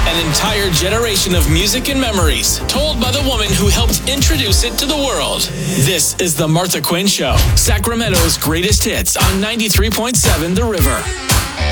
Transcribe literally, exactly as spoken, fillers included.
An entire generation of music and memories, told by the woman who helped introduce it to the world. This is The Martha Quinn Show, Sacramento's greatest hits on ninety-three point seven The River.